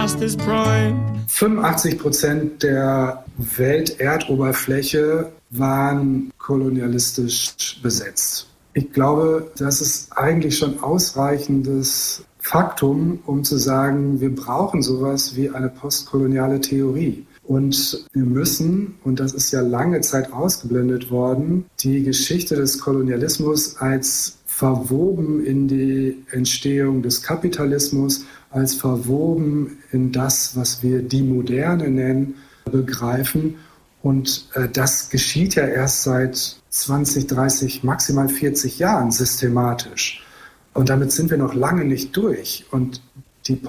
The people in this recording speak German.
past his prime. 85% der Welterdoberfläche waren kolonialistisch besetzt. Ich glaube, das ist eigentlich schon ausreichendes Faktum, um zu sagen, wir brauchen sowas wie eine postkoloniale Theorie. Und wir müssen, und das ist ja lange Zeit ausgeblendet worden, die Geschichte des Kolonialismus als verwoben in die Entstehung des Kapitalismus, als verwoben in das, was wir die Moderne nennen, begreifen. Und das geschieht ja erst seit 20, 30, maximal 40 Jahren systematisch. Und damit sind wir noch lange nicht durch. Und die